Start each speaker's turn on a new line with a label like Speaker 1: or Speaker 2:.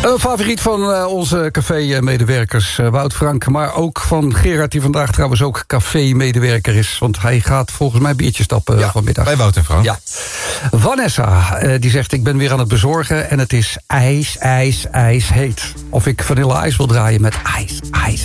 Speaker 1: Een favoriet van onze café-medewerkers, Wout Frank. Maar ook van Gerard, die vandaag trouwens ook café-medewerker is. Want hij gaat volgens mij biertjes stappen vanmiddag.
Speaker 2: Bij Wout en Frank.
Speaker 1: Ja. Vanessa, die zegt, ik ben weer aan het bezorgen en het is ijs heet. Of ik vanille ijs wil draaien met ijs